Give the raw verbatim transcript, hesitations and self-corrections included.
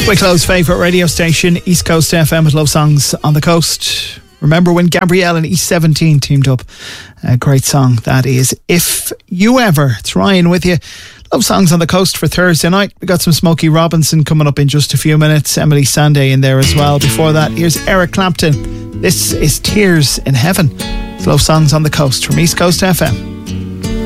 Wicklow's favourite radio station, East Coast F M, with love songs on the coast. Remember when Gabrielle and East seventeen teamed up? A great song that is. If You Ever. It's Ryan with you. Love songs on the coast for Thursday night. We got some Smokey Robinson coming up in just a few minutes. Emily Sandé in there as well. Before that, here's Eric Clapton. This is Tears in Heaven. It's love songs on the coast from East Coast F M.